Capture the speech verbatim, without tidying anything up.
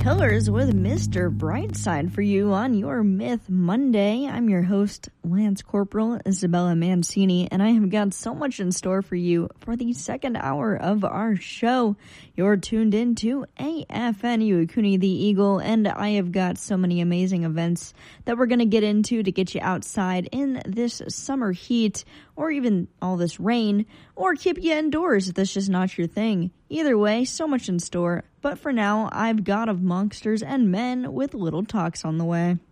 Pillars with Mister Brightside for you on your Myth Monday. I'm your host, Lance Corporal Isabella Mancini, and I have got so much in store for you for the second hour of our show. You're tuned in to A F N U Ikuni the Eagle, and I have got so many amazing events that we're going to get into to get you outside in this summer heat, or even all this rain, or keep you indoors if that's just not your thing. Either way, so much in store. But for now, I've got of Monksters and Men with Little Talks on the way.